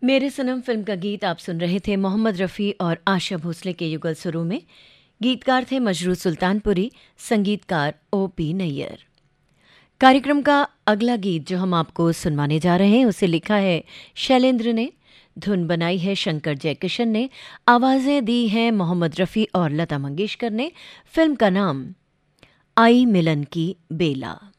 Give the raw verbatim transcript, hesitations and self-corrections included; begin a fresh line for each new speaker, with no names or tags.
मेरे सनम फिल्म का गीत आप सुन रहे थे मोहम्मद रफ़ी और आशा भोसले के युगल सुरों में। गीतकार थे मजरूह सुल्तानपुरी, संगीतकार ओ पी नैयर। कार्यक्रम का अगला गीत जो हम आपको सुनवाने जा रहे हैं उसे लिखा है शैलेंद्र ने, धुन बनाई है शंकर जयकिशन ने, आवाज़ें दी हैं मोहम्मद रफ़ी और लता मंगेशकर ने। फिल्म का नाम आई मिलन की बेला।